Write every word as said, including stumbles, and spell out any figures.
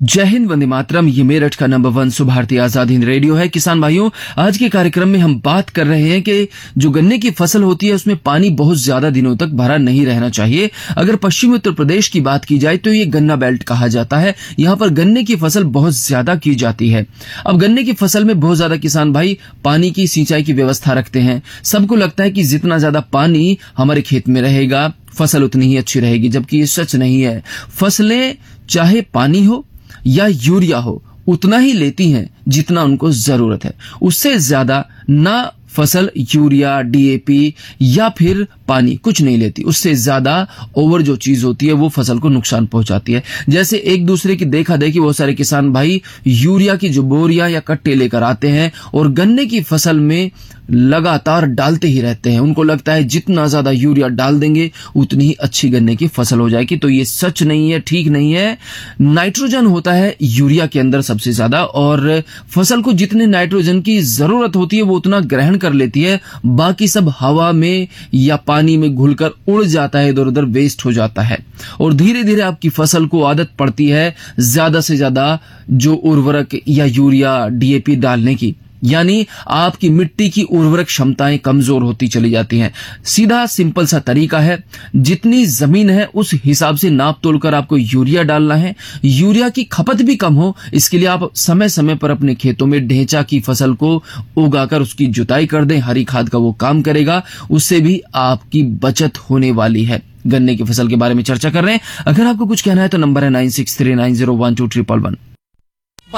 जय हिंद, वंदे मातरम। ये मेरठ का नंबर वन सो भारतीय आजाद हिंद रेडियो है। किसान भाइयों, आज के कार्यक्रम में हम बात कर रहे हैं कि जो गन्ने की फसल होती है उसमें पानी बहुत ज्यादा दिनों तक भरा नहीं रहना चाहिए। अगर पश्चिमी उत्तर प्रदेश की बात की जाए तो ये गन्ना बेल्ट कहा जाता है। यहाँ पर गन्ने की फसल बहुत ज्यादा की जाती है। अब गन्ने की फसल में बहुत ज्यादा किसान भाई पानी की सिंचाई की व्यवस्था रखते हैं। सबको लगता है कि जितना ज्यादा पानी हमारे खेत में रहेगा फसल उतनी ही अच्छी रहेगी, जबकि ये सच नहीं है। फसलें चाहे पानी हो या यूरिया हो उतना ही लेती हैं जितना उनको जरूरत है। उससे ज्यादा ना फसल यूरिया, डीएपी या फिर पानी कुछ नहीं लेती। उससे ज्यादा ओवर जो चीज होती है वो फसल को नुकसान पहुंचाती है। जैसे एक दूसरे की देखा देखी बहुत सारे किसान भाई यूरिया की जो बोरियां या कट्टे लेकर आते हैं और गन्ने की फसल में लगातार डालते ही रहते हैं। उनको लगता है जितना ज्यादा यूरिया डाल देंगे उतनी ही अच्छी गन्ने की फसल हो जाएगी। तो ये सच नहीं है, ठीक नहीं है। नाइट्रोजन होता है यूरिया के अंदर सबसे ज्यादा, और फसल को जितने नाइट्रोजन की जरूरत होती है वो उतना ग्रहण कर लेती है। बाकी सब हवा में या पानी में घुलकर उड़ जाता है, इधर उधर वेस्ट हो जाता है। और धीरे धीरे आपकी फसल को आदत पड़ती है ज्यादा से ज्यादा जो उर्वरक या यूरिया, डीएपी डालने की, यानी आपकी मिट्टी की उर्वरक क्षमताएं कमजोर होती चली जाती हैं। सीधा सिंपल सा तरीका है, जितनी जमीन है उस हिसाब से नाप तोलकर आपको यूरिया डालना है। यूरिया की खपत भी कम हो इसके लिए आप समय समय पर अपने खेतों में ढेंचा की फसल को उगाकर उसकी जुताई कर दें। हरी खाद का वो काम करेगा, उससे भी आपकी बचत होने वाली है। गन्ने की फसल के बारे में चर्चा कर रहे हैं। अगर आपको कुछ कहना है तो नंबर है nine six three nine zero one two triple one.